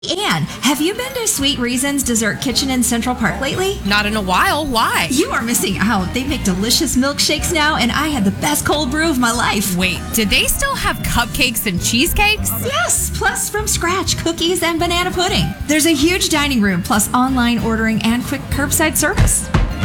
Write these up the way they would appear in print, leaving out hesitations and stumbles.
Anne, have you been to Sweet Reasons Dessert Kitchen in Central Park lately? Not in a while. Why? You are missing out. They make delicious milkshakes now, and I had the best cold brew of my life. Wait, did they still have cupcakes and cheesecakes? Yes, plus from scratch cookies and banana pudding. There's a huge dining room, plus online ordering and quick curbside service.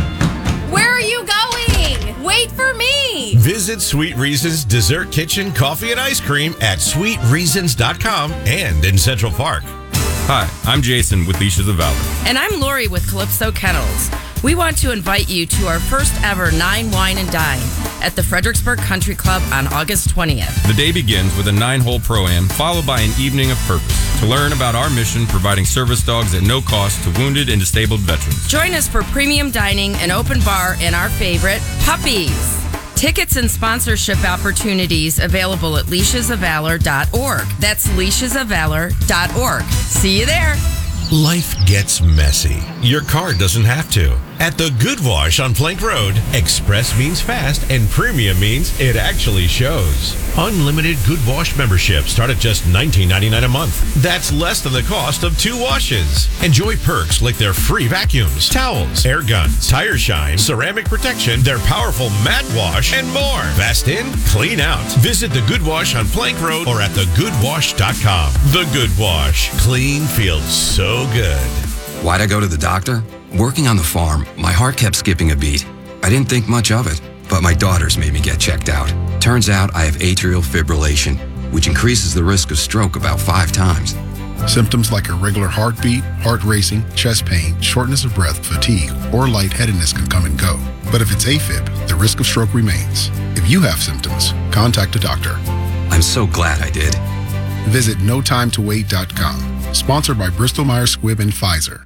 Where are you going? Wait for me. Visit Sweet Reasons Dessert Kitchen Coffee and Ice Cream at sweetreasons.com and in Central Park. Hi, I'm Jason with Leashes of Valor. And I'm Lori with Calypso Kennels. We want to invite you to our first ever 9 Wine and Dine at the Fredericksburg Country Club on August 20th. The day begins with a 9-hole Pro-Am, followed by an evening of purpose to learn about our mission providing service dogs at no cost to wounded and disabled veterans. Join us for premium dining, an open bar, and our favorite, puppies. Tickets and sponsorship opportunities available at leashesofvalor.org. That's leashesofvalor.org. See you there. Life gets messy. Your car doesn't have to. At the Good Wash on Plank Road, express means fast and premium means it actually shows. Unlimited Good Wash memberships start at just $19.99 a month. That's less than the cost of 2 washes. Enjoy perks like their free vacuums, towels, air guns, tire shine, ceramic protection, their powerful matte wash, and more. Fast in, clean out. Visit the Good Wash on Plank Road or at thegoodwash.com. The Good Wash. Clean feels so good. Why'd I go to the doctor? Working on the farm, my heart kept skipping a beat. I didn't think much of it, but my daughters made me get checked out. Turns out I have atrial fibrillation, which increases the risk of stroke about 5 times. Symptoms like irregular heartbeat, heart racing, chest pain, shortness of breath, fatigue, or lightheadedness can come and go. But if it's AFib, the risk of stroke remains. If you have symptoms, contact a doctor. I'm so glad I did. Visit notimetowait.com. Sponsored by Bristol-Myers Squibb and Pfizer.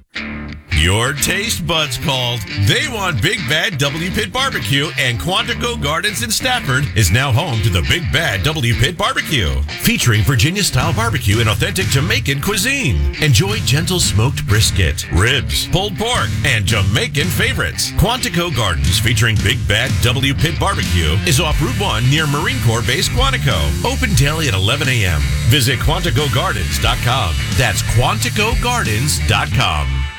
Your taste buds called. They want Big Bad W Pit Barbecue, and Quantico Gardens in Stafford is now home to the Big Bad W Pit Barbecue, featuring Virginia-style barbecue and authentic Jamaican cuisine. Enjoy gentle smoked brisket, ribs, pulled pork, and Jamaican favorites. Quantico Gardens, featuring Big Bad W Pit Barbecue, is off Route 1 near Marine Corps Base Quantico. Open daily at 11 a.m. Visit QuanticoGardens.com. That's QuanticoGardens.com.